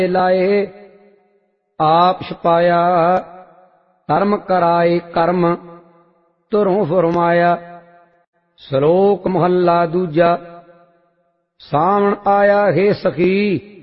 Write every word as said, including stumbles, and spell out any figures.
ਲਾਏ ਆਪ ਛਪਾਇਆ ਧਰਮ ਕਰਾਏ ਕਰਮ ਧੁਰੋਂ ਫਰਮਾਇਆ। ਸ਼ਲੋਕ ਮਹੱਲਾ ਦੂਜਾ। ਸਾਵਣ ਆਇਆ ਹੈ ਸਖੀ